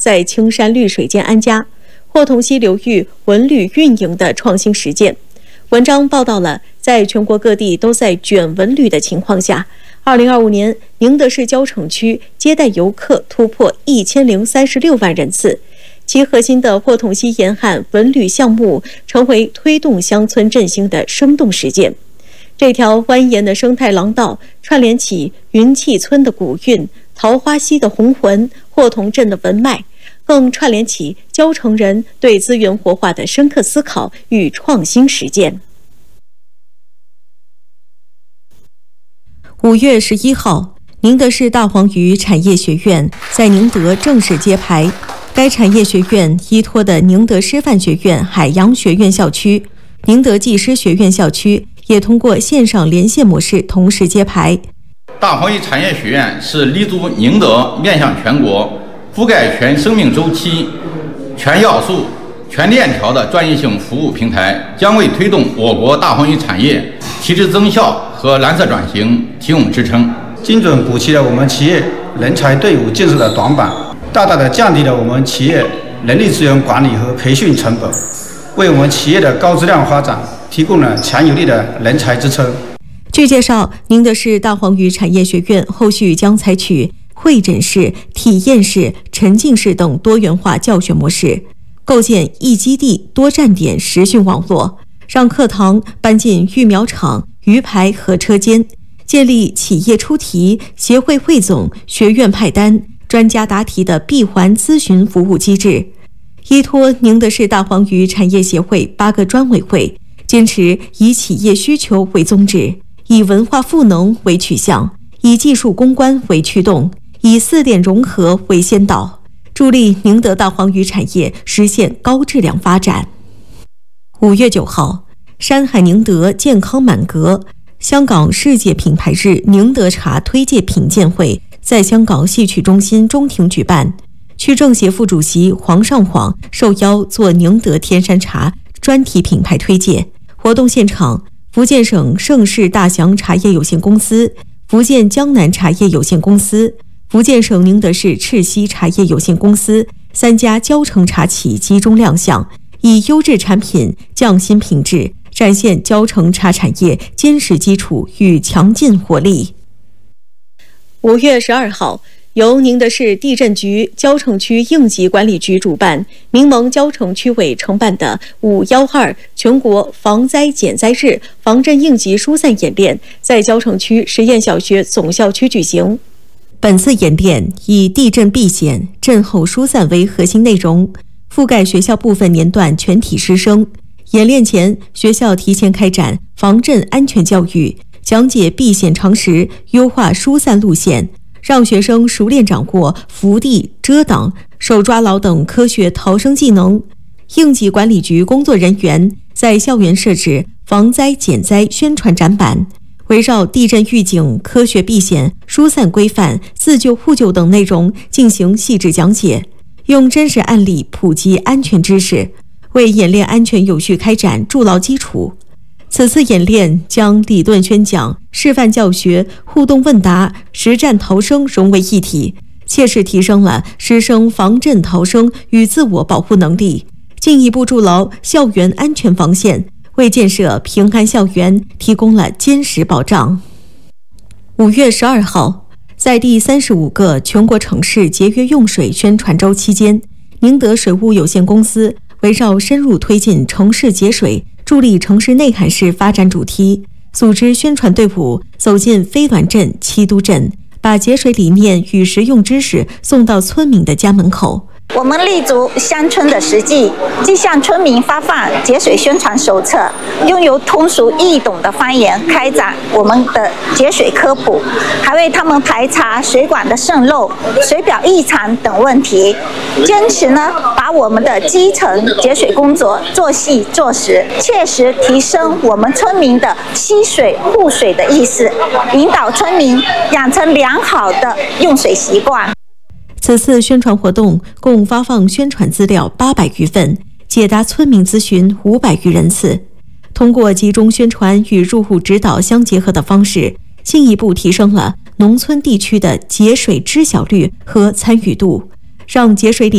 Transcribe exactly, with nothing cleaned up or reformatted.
在青山绿水间安家，霍同溪流域文旅运营的创新实践。文章报道了在全国各地都在卷文旅的情况下，二零二五年宁德市蕉城区接待游客突破一千零三十六万人次。其核心的霍同溪沿岸文旅项目成为推动乡村振兴的生动实践。这条蜿蜒的生态廊道串联起云气村的古韵、桃花溪的红魂、霍同镇的文脉，更串联起蕉城人对资源活化的深刻思考与创新实践。五月十一号，宁德市大黄鱼产业学院在宁德正式揭牌。该产业学院依托的宁德师范学院海洋学院校区、宁德技师学院校区也通过线上连线模式同时揭牌。 大黄鱼产业学院是立足宁德，面向全国，覆盖全生命周期、全要素、全链条的专业性服务平台，将为推动我国大黄鱼产业提质增效和蓝色转型提供支撑， 精准补齐了我们企业人才队伍建设的短板，大大的降低了我们企业人力资源管理和培训成本，为我们企业的高质量发展提供了强有力的人才支撑。 据介绍，宁德市大黄鱼产业学院后续将采取会诊式、体验式、沉浸式等多元化教学模式，构建一基地多站点实训网络，让课堂搬进育苗场、鱼排和车间，建立企业出题、协会汇总、学院派单、专家答题的闭环咨询服务机制。依托宁德市大黄鱼产业协会八个专委会，坚持以企业需求为宗旨，以文化赋能为取向，以技术攻关为驱动，以四点融合为先导，助力宁德大黄鱼产业实现高质量发展。五月九号，山海宁德健康满格香港世界品牌日宁德茶推介品鉴会在香港戏曲中心中庭举办，区政协副主席黄尚晃受邀做宁德天山茶专题品牌推介。活动现场，福建省盛世大祥茶叶有限公司、福建江南茶叶有限公司、福建省宁德市赤溪茶叶有限公司三家蕉城茶企集中亮相，以优质产品、匠心品质展现蕉城茶产业坚实基础与强劲活力。五月十二号，由宁德市地震局蕉城区应急管理局主办，民盟蕉城区委承办的五一二全国防灾减灾日防震应急疏散演练在蕉城区实验小学总校区举行。本次演练以地震避险、震后疏散为核心内容，覆盖学校部分年段全体师生。演练前，学校提前开展防震安全教育，讲解避险常识，优化疏散路线，让学生熟练掌握伏地、遮挡、手抓牢等科学逃生技能。应急管理局工作人员在校园设置防灾减灾宣传展板，围绕地震预警、科学避险、疏散规范、自救互救等内容进行细致讲解，用真实案例普及安全知识，为演练安全有序开展筑牢基础。此次演练将理论宣讲、示范教学、互动问答、实战逃生融为一体，切实提升了师生防震逃生与自我保护能力，进一步筑牢校园安全防线，为建设平安校园提供了坚实保障。五月十二号，在第三十五个全国城市节约用水宣传周期间，宁德水务有限公司围绕深入推进城市节水、助力城市内涵市发展主题，组织宣传队伍走进飞銮镇、七都镇，把节水理念与实用知识送到村民的家门口。 我们立足乡村的实际，既向村民发放节水宣传手册，用有通俗易懂的方言开展我们的节水科普，还为他们排查水管的渗漏、水表异常等问题，坚持呢把我们的基层节水工作做细做实，切实提升我们村民的惜水护水的意识，引导村民养成良好的用水习惯。 此次宣传活动共发放宣传资料八百余份，解答村民咨询五百余人次。通过集中宣传与入户指导相结合的方式，进一步提升了农村地区的节水知晓率和参与度，让节水理